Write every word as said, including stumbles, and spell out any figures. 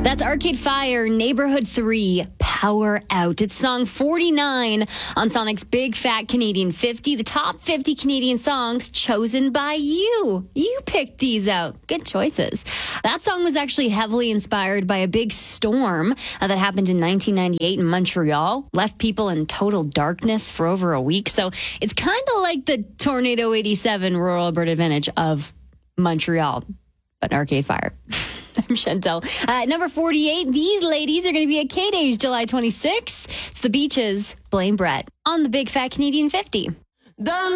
That's Arcade Fire, Neighborhood three, Power Out. It's song forty-nine on Sonic's Big Fat Canadian fifty, the top fifty Canadian songs chosen by you. You picked these out. Good choices. That song was actually heavily inspired by a big storm uh, that happened in nineteen ninety-eight in Montreal, left people in total darkness for over a week. So it's kind of like the Tornado eighty-seven Rural Alberta Advantage of Montreal, but Arcade Fire. I'm Chantel. Uh, number forty-eight, these ladies are going to be at K-Days July twenty-sixth. It's the Beaches, Blame Brett, on the Big Fat Canadian fifty. Done.